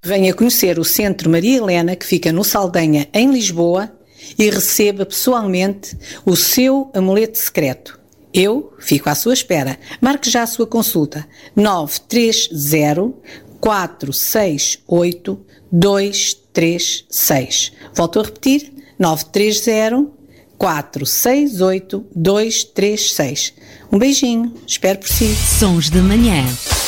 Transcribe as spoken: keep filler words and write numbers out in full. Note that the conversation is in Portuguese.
Venha conhecer o Centro Maria Helena, que fica no Saldanha, em Lisboa, e receba pessoalmente o seu amuleto secreto. Eu fico à sua espera. Marque já a sua consulta. nove três zero, quatro seis oito, dois três seis. Volto a repetir. nove três zero, quatro seis oito, dois três seis. Um beijinho. Espero por si. Sons da Manhã.